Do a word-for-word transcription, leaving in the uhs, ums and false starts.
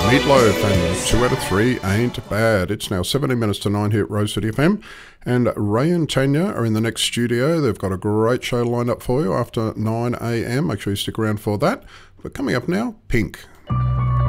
Meatloaf and two out of three ain't bad. It's now seventeen minutes to nine here at Rose City F M, and Ray and Tanya are in the next studio. They've got a great show lined up for you after nine a m. Make sure you stick around for that. But coming up now, Pink.